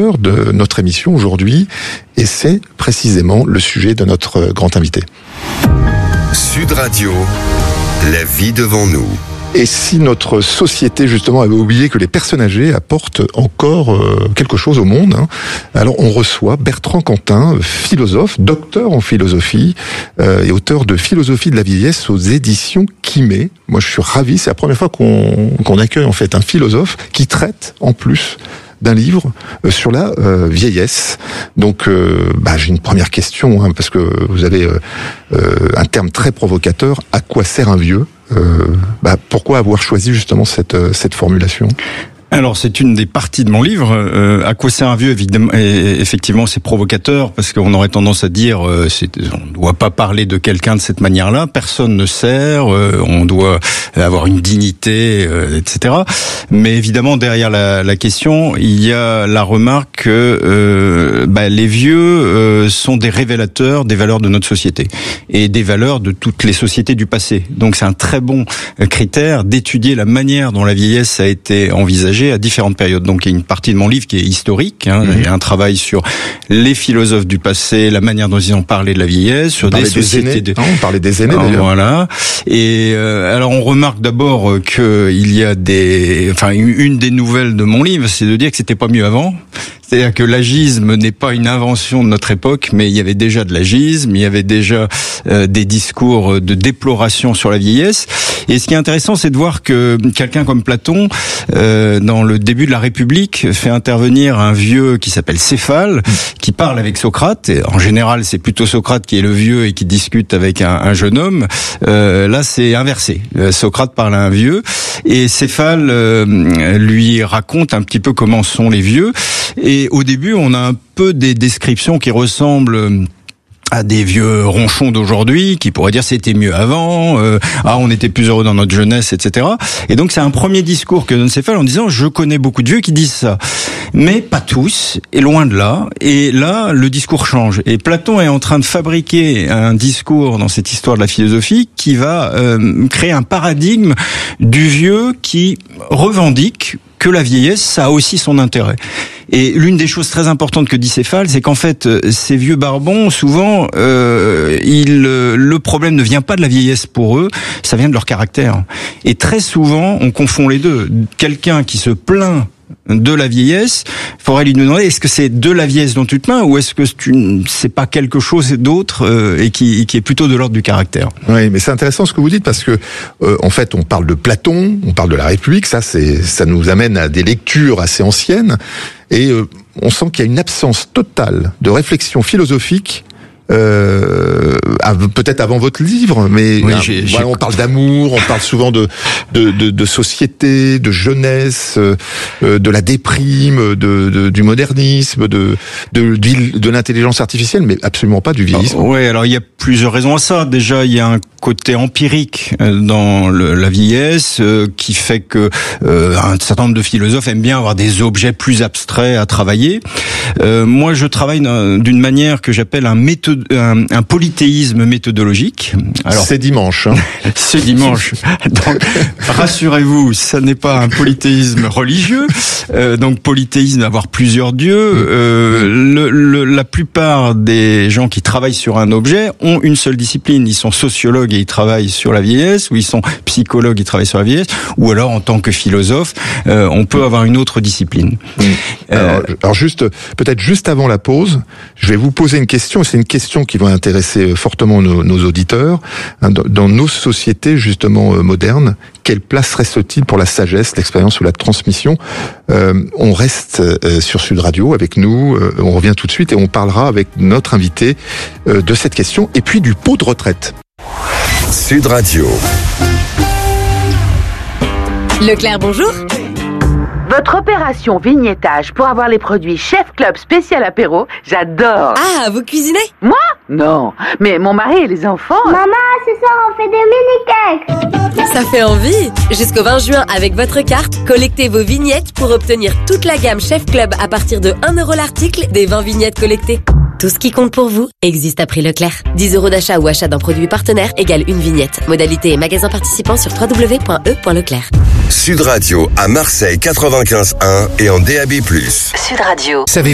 cœur de notre émission aujourd'hui, et c'est précisément le sujet de notre grand invité. Sud Radio, la vie devant nous. Et si notre société, justement, avait oublié que les personnes âgées apportent encore quelque chose au monde, alors on reçoit Bertrand Cantin, philosophe, docteur en philosophie et auteur de Philosophie de la vieillesse aux éditions Quimet. Moi, je suis ravi, c'est la première fois qu'on accueille en fait un philosophe qui traite en plus d'un livre sur la vieillesse. Donc, j'ai une première question, parce que vous avez un terme très provocateur. À quoi sert un vieux ? Pourquoi avoir choisi justement cette formulation ? Alors, c'est une des parties de mon livre. À quoi sert un vieux, évidemment, et effectivement, c'est provocateur, parce qu'on aurait tendance à dire, on ne doit pas parler de quelqu'un de cette manière-là. Personne ne sert, on doit avoir une dignité, etc. Mais évidemment, derrière la question, il y a la remarque que les vieux sont des révélateurs des valeurs de notre société et des valeurs de toutes les sociétés du passé. Donc, c'est un très bon critère d'étudier la manière dont la vieillesse a été envisagée à différentes périodes. Donc il y a une partie de mon livre qui est historique. Il y a un travail sur les philosophes du passé, la manière dont ils ont parlé de la vieillesse, sur des sociétés. On parlait des aînés d'ailleurs. Voilà. Et alors on remarque d'abord que il y a une des nouvelles de mon livre, c'est de dire que c'était pas mieux avant. C'est-à-dire que l'agisme n'est pas une invention de notre époque, mais il y avait déjà de l'agisme, il y avait déjà des discours de déploration sur la vieillesse. Et ce qui est intéressant, c'est de voir que quelqu'un comme Platon, dans le début de la République, fait intervenir un vieux qui s'appelle Céphale, qui parle avec Socrate. Et en général, c'est plutôt Socrate qui est le vieux et qui discute avec un jeune homme. Là, c'est inversé. Socrate parle à un vieux, et Céphale lui raconte un petit peu comment sont les vieux. Et au début, on a un peu des descriptions qui ressemblent à des vieux ronchons d'aujourd'hui qui pourraient dire c'était mieux avant, on était plus heureux dans notre jeunesse, etc. Et donc c'est un premier discours que donne Céphale en disant je connais beaucoup de vieux qui disent ça, mais pas tous, et loin de là. Et là, le discours change. Et Platon est en train de fabriquer un discours dans cette histoire de la philosophie qui va créer un paradigme du vieux qui revendique que la vieillesse, ça a aussi son intérêt. Et l'une des choses très importantes que dit Céphale, c'est qu'en fait, ces vieux barbons, souvent, le problème ne vient pas de la vieillesse pour eux, ça vient de leur caractère. Et très souvent, on confond les deux. Quelqu'un qui se plaint de la vieillesse, il faudrait lui demander est-ce que c'est de la vieillesse dont tu te plains ou est-ce que c'est pas quelque chose d'autre et qui est plutôt de l'ordre du caractère. Oui, mais c'est intéressant ce que vous dites parce que en fait on parle de Platon, on parle de la République, ça nous amène à des lectures assez anciennes et on sent qu'il y a une absence totale de réflexion philosophique. Peut-être avant votre livre, mais oui, on parle d'amour, on parle souvent de société, de jeunesse, de la déprime, du modernisme, de l'intelligence artificielle, mais absolument pas du vieillissement. Oui, alors il y a plusieurs raisons à ça. Déjà, il y a un côté empirique dans la vieillesse qui fait que un certain nombre de philosophes aiment bien avoir des objets plus abstraits à travailler. Moi, je travaille d'une manière que j'appelle un polythéisme méthodologique. Alors, c'est dimanche. C'est dimanche. Donc, rassurez-vous, ça n'est pas un polythéisme religieux. Donc, polythéisme, avoir plusieurs dieux. La plupart des gens qui travaillent sur un objet ont une seule discipline. Ils sont sociologues et ils travaillent sur la vieillesse, ou ils sont psychologues et ils travaillent sur la vieillesse, ou alors en tant que philosophe, on peut avoir une autre discipline. Alors peut-être juste avant la pause, je vais vous poser une question. C'est une question qui va intéresser fortement nos auditeurs. Dans nos sociétés justement modernes, quelle place reste-t-il pour la sagesse, l'expérience ou la transmission ? On reste sur Sud Radio avec nous, on revient tout de suite et on parlera avec notre invité de cette question et puis du pot de retraite. Sud Radio. Leclerc, bonjour. Votre opération vignettage pour avoir les produits Chef Club spécial apéro, j'adore. Ah, vous cuisinez ? Moi ? Non, mais mon mari et les enfants... Maman, ce soir on fait des mini-cakes. Ça fait envie. Jusqu'au 20 juin, avec votre carte, collectez vos vignettes pour obtenir toute la gamme Chef Club à partir de 1 € l'article des 20 vignettes collectées. Tout ce qui compte pour vous existe à prix Leclerc. 10 € d'achat ou achat d'un produit partenaire égale une vignette. Modalité et magasin participant sur www.e.leclerc. Sud Radio à Marseille 95.1 et en DAB+. Sud Radio. Savez-vous